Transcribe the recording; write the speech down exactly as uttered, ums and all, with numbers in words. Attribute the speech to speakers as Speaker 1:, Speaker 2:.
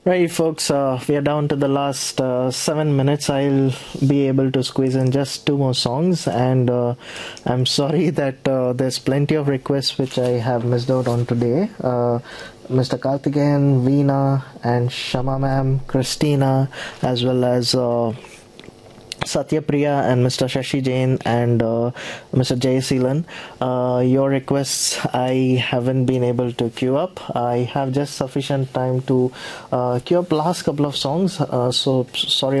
Speaker 1: Right, folks, uh, we are down to the last uh, seven minutes. I'll be able to squeeze in just two more songs, and uh, I'm sorry that uh, there's plenty of requests which I have missed out on today. Uh, Mister Karthikeyan, Veena, and Shama Ma'am, Christina, as well as uh, Satyapriya and Mister Shashi Jain and uh, Mister Jayaseelan. Uh, your requests I haven't been able to queue up. I have just sufficient time to uh, queue up last couple of songs, uh, so sorry